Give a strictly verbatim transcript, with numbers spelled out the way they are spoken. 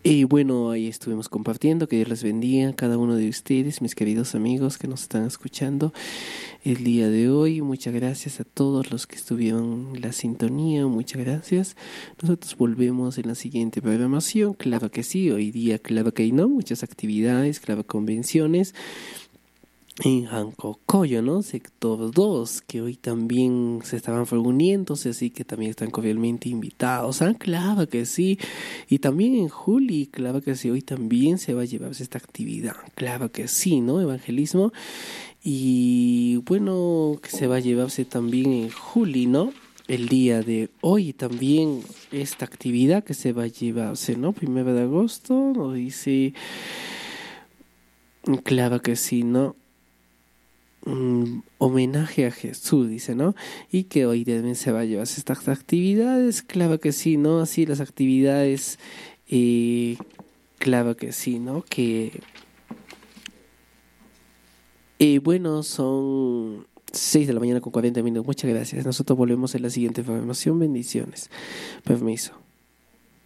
Y bueno, ahí estuvimos compartiendo, que Dios les bendiga a cada uno de ustedes, mis queridos amigos que nos están escuchando el día de hoy. Muchas gracias a todos los que estuvieron en la sintonía, muchas gracias. Nosotros volvemos en la siguiente programación, claro que sí, hoy día claro que hay no, muchas actividades, claro, convenciones. En Hancocoyo, ¿no? Sector dos, que hoy también se estaban reuniéndose, así que también están cordialmente invitados. Ah, claro que sí. Y también en Juli, claro que sí, hoy también se va a llevarse esta actividad. Claro que sí, ¿no? Evangelismo. Y bueno, que se va a llevarse también en Juli, ¿no? El día de hoy también esta actividad que se va a llevarse, ¿no? Primero de agosto, nos dice, claro que sí, ¿no? Un homenaje a Jesús, dice, ¿no? Y que hoy también se va a llevar estas actividades, claro que sí, ¿no? Así las actividades, eh, claro que sí, ¿no? Que, eh, bueno, son seis de la mañana con cuarenta minutos. Muchas gracias. Nosotros volvemos en la siguiente programación. Bendiciones. Permiso.